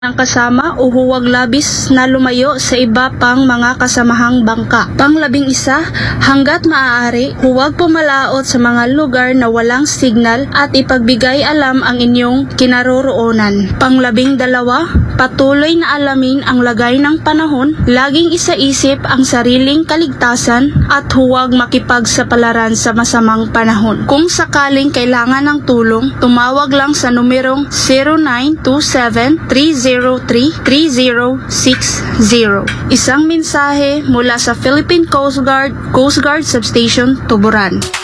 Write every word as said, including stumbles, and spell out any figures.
ng kasama o huwag labis na lumayo sa iba pang mga kasamahang bangka. Panglabing isa, hanggat maaari, huwag pumalaot sa mga lugar na walang signal at ipagbigay alam ang inyong kinaroroonan. Panglabing dalawa, patuloy na alamin ang lagay ng panahon, laging isaisip ang sariling kaligtasan at huwag makipagsapalaran sa masamang panahon. Kung sakaling kailangan ng tulong, tumawag lang sa numerong zero nine two seven three zero three three zero six zero. Isang mensahe mula sa Philippine Coast Guard, Coast Guard Substation, Tuburan.